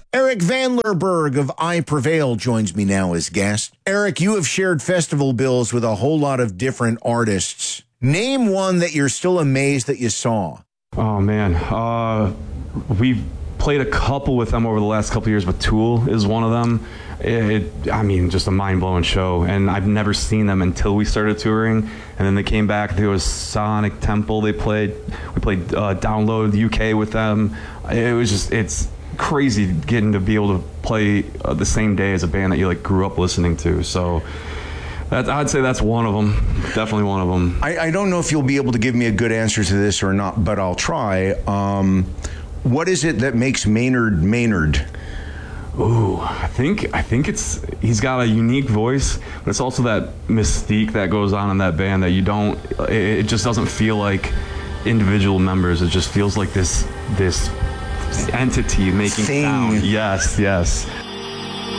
Eric Vanlerberg of I Prevail joins me now as guest. Eric, you have shared festival bills with a whole lot of different artists. Name one that you're still amazed that you saw. Oh, man. We've played a couple with them over the last couple of years, but Tool is one of them. Just a mind-blowing show, and I've never seen them until we started touring, and then they came back. There was Sonic Temple we played Download UK with them. It's crazy getting to be able to play the same day as a band that you grew up listening to. So I'd say that's one of them. Definitely one of them. I don't know if you'll be able to give me a good answer to this or not, but I'll try. What is it that makes Maynard Maynard? Ooh, I think he's got a unique voice, but it's also that mystique that goes on in that band that it just doesn't feel like individual members. It just feels like this entity making sound. Yes.